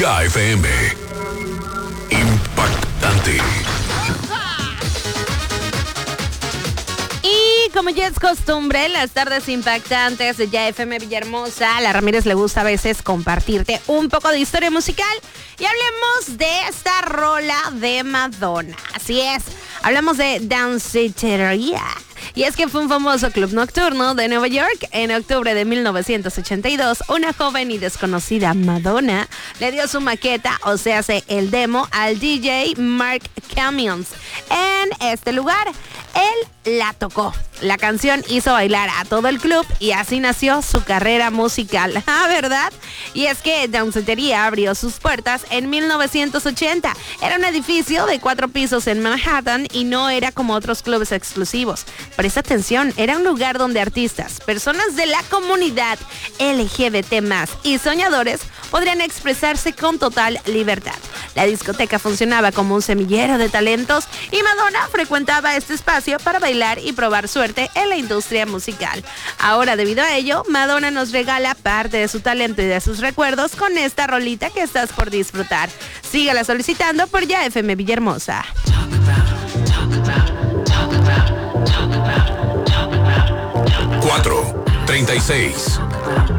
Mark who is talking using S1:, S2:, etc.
S1: Ya FM. Impactante.
S2: Y como ya es costumbre, en las tardes impactantes de Ya FM Villahermosa, a la Ramírez le gusta a veces compartirte un poco de historia musical. Y hablemos de esta rola de Madonna. Así es, hablamos de Danceteria. Y es que fue un famoso club nocturno de Nueva York. En octubre de 1982, una joven y desconocida Madonna le dio su maqueta, o sea, el demo, al DJ Mark Camions. En este lugar, él la tocó. La canción hizo bailar a todo el club y así nació su carrera musical. ¿Ah, verdad? Y es que Danceteria abrió sus puertas en 1980. Era un edificio de 4 pisos en Manhattan y no era como otros clubes exclusivos. Presta atención, era un lugar donde artistas, personas de la comunidad LGBT+ y soñadores podrían expresarse con total libertad. La discoteca funcionaba como un semillero de talentos y Madonna frecuentaba este espacio para bailar y probar suerte en la industria musical. Ahora, debido a ello, Madonna nos regala parte de su talento y de sus recuerdos con esta rolita que estás por disfrutar. Sígala solicitando por Ya FM Villahermosa.
S1: 4:36.